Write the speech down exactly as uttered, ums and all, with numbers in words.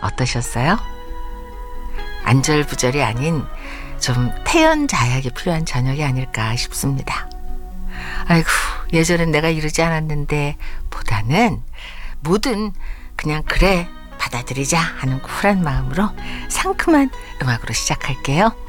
어떠셨어요? 안절부절이 아닌 좀 태연자약이 필요한 저녁이 아닐까 싶습니다. 아이고, 예전엔 내가 이러지 않았는데 보다는 뭐든 그냥 그래 받아들이자 하는 쿨한 마음으로 상큼한 음악으로 시작할게요.